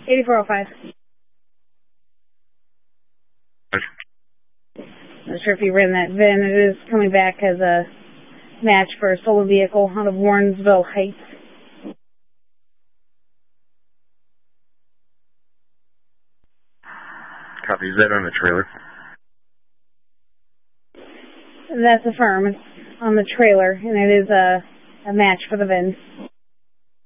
8405. Not sure if you ran that VIN. It is coming back as a match for a stolen vehicle out of Warrensville Heights. Copy. Is that on the trailer? That's affirmed. It's on the trailer, and it is a match for the VIN.